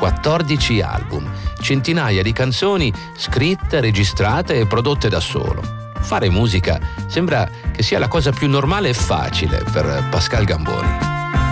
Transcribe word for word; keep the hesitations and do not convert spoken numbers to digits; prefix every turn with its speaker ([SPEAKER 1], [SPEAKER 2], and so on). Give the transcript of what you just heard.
[SPEAKER 1] quattordici album, centinaia di canzoni scritte, registrate e prodotte da solo. Fare musica sembra che sia la cosa più normale e facile per Pascal Gamboni.